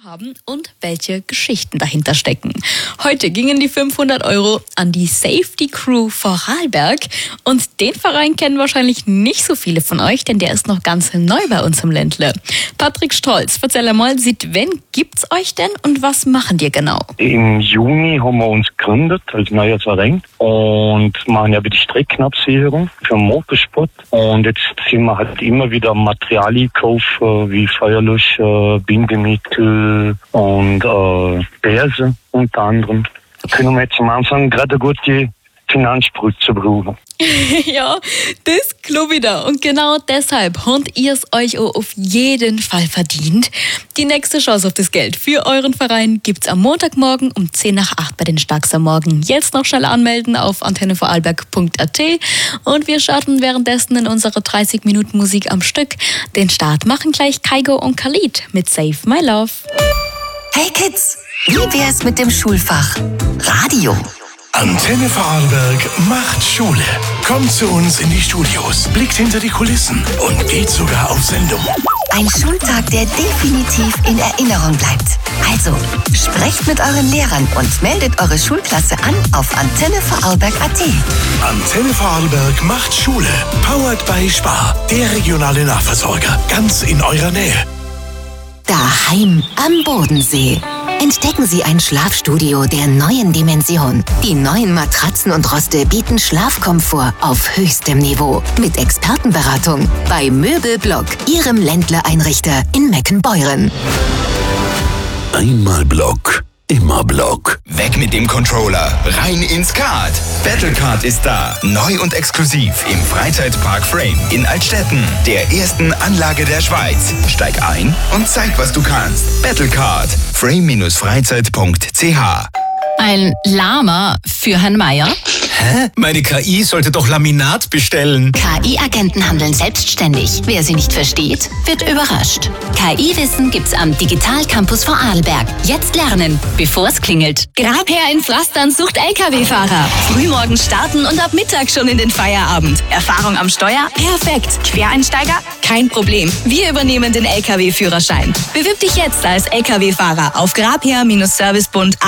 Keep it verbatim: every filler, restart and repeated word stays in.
haben und welche Geschichten dahinter stecken. Heute gingen die fünfhundert Euro an die Safety Crew Vorarlberg und den Verein kennen wahrscheinlich nicht so viele von euch, denn der ist noch ganz neu bei uns im Ländle. Patrick Stolz, erzähl einmal, seit wann gibt's euch denn und was machen die genau? Im Juni haben wir uns gegründet als neuer Verein und machen ja die Streckenabsicherung für den Motorsport und jetzt sind wir halt immer wieder Materialien kaufen, wie Feuerlöscher, Bindemittel und äh, Bärse unter anderem. Da können wir jetzt am Anfang gerade eine gute Finanzspritze brauchen. Ja, das glaube ich da. Und genau deshalb habt ihr es euch auch auf jeden Fall verdient. Die nächste Chance auf das Geld für euren Verein gibt's am Montagmorgen um zehn nach acht bei den Starks am Morgen. Jetzt noch schnell anmelden auf antenne vorarlberg punkt a t und wir starten währenddessen in unsere dreißig Minuten Musik am Stück. Den Start machen gleich Kaigo und Khalid mit Save My Love. Hey Kids, wie wär's mit dem Schulfach Radio? Antenne Vorarlberg macht Schule. Kommt zu uns in die Studios, blickt hinter die Kulissen und geht sogar auf Sendung. Ein Schultag, der definitiv in Erinnerung bleibt. Also, sprecht mit euren Lehrern und meldet eure Schulklasse an auf antenne vorarlberg punkt a t. Antenne Vorarlberg macht Schule. Powered by Spar, der regionale Nahversorger, ganz in eurer Nähe. Daheim am Bodensee. Entdecken Sie ein Schlafstudio der neuen Dimension. Die neuen Matratzen und Roste bieten Schlafkomfort auf höchstem Niveau. Mit Expertenberatung bei Möbelblock, Ihrem Ländle-Einrichter in Meckenbeuren. Einmal Block, immer Block. Weg mit dem Controller, rein ins Kart. Battlecard ist da, neu und exklusiv im Freizeitpark Frame in Altstetten, der ersten Anlage der Schweiz. Steig ein und zeig, was du kannst. Battlecard, frame freizeit punkt c h. Ein Lama für Herrn Meier? Hä? Meine K I sollte doch Laminat bestellen. K I-Agenten handeln selbstständig. Wer sie nicht versteht, wird überrascht. K I-Wissen gibt's am Digital Campus Vorarlberg. Jetzt lernen, bevor es klingelt. Grabherr in Pflastern sucht L K W-Fahrer. Frühmorgens starten und ab Mittag schon in den Feierabend. Erfahrung am Steuer? Perfekt. Quereinsteiger? Kein Problem. Wir übernehmen den L K W-Führerschein. Bewirb dich jetzt als L K W-Fahrer auf grabherr Servicebund